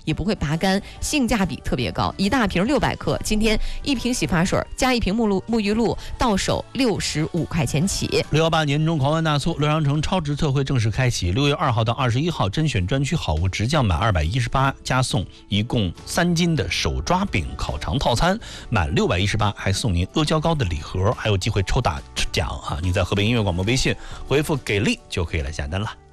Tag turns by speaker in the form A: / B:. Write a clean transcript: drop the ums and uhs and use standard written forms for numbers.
A: 也不会拔干，性价比特别高。一大瓶600克，今天1瓶洗发水加1瓶沐浴露，到手65块钱起。
B: 618年中狂欢大促，乐商城超值特惠正式开启，6月2号到21号甄选专区好物直降满218加送一共3斤的手抓饼烤肠套餐，满618还送您阿胶糕的礼盒，还有机会抽大奖啊！你在河北音乐广播微信回复给力就可以来下单了。